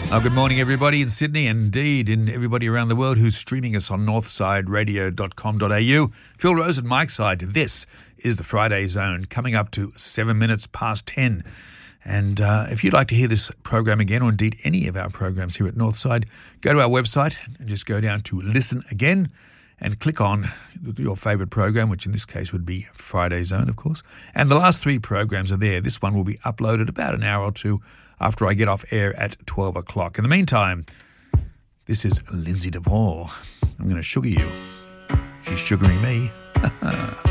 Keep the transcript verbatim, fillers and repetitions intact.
Oh, good morning, everybody in Sydney, and indeed in everybody around the world who's streaming us on northside radio dot com dot a u. Phil Rose at Mike's side. This is the Friday Zone, coming up to seven minutes past ten. And uh, if you'd like to hear this program again, or indeed any of our programs here at Northside, go to our website and just go down to Listen Again and click on your favourite program, which in this case would be Friday Zone, of course. And the last three programs are there. This one will be uploaded about an hour or two after I get off air at twelve o'clock. In the meantime, this is Lindsay DePaul. I'm going to sugar you. She's sugaring me.